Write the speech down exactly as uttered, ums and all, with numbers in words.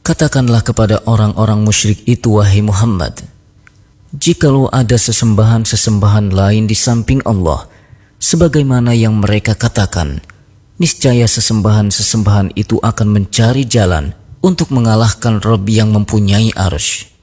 Katakanlah kepada orang-orang musyrik itu, wahai Muhammad, jikalau ada sesembahan-sesembahan lain di samping Allah, sebagaimana yang mereka katakan, niscaya sesembahan-sesembahan itu akan mencari jalan untuk mengalahkan Rabb yang mempunyai arsy.